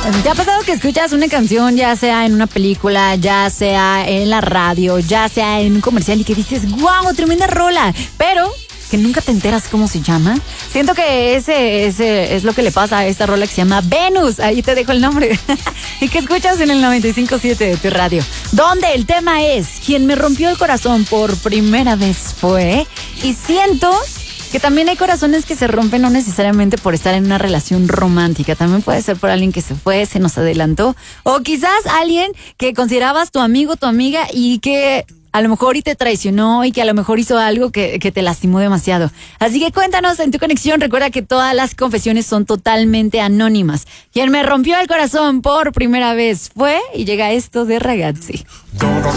¿Te ha pasado que escuchas una canción, ya sea en una película, ya sea en la radio, ya sea en un comercial y que dices, wow, tremenda rola, pero que nunca te enteras cómo se llama? Siento que ese es lo que le pasa a esta rola que se llama Venus. Ahí te dejo el nombre. Y que escuchas en el 95.7 de tu radio, donde el tema es quien me rompió el corazón por primera vez fue. Y siento que también hay corazones que se rompen no necesariamente por estar en una relación romántica. También puede ser por alguien que se fue, se nos adelantó. O quizás alguien que considerabas tu amigo, tu amiga y que a lo mejor y te traicionó y que a lo mejor hizo algo que te lastimó demasiado. Así que cuéntanos en tu conexión. Recuerda que todas las confesiones son totalmente anónimas. Quien me rompió el corazón por primera vez fue, y llega esto de Ragazzi.